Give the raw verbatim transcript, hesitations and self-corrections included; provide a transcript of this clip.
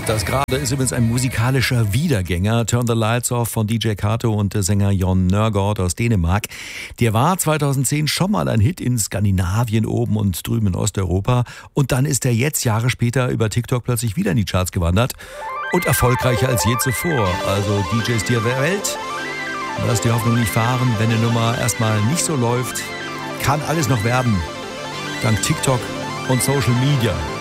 Das gerade ist übrigens ein musikalischer Wiedergänger. Turn the Lights Off von D J Kato und der Sänger Jon Nørgaard aus Dänemark. Der war zweitausendzehn schon mal ein Hit in Skandinavien oben und drüben in Osteuropa. Und dann ist er jetzt Jahre später über TikTok plötzlich wieder in die Charts gewandert. Und erfolgreicher als je zuvor. Also D Js der Welt, lass die Hoffnung nicht fahren, wenn eine Nummer erstmal nicht so läuft. Kann alles noch werden. Dank TikTok und Social Media.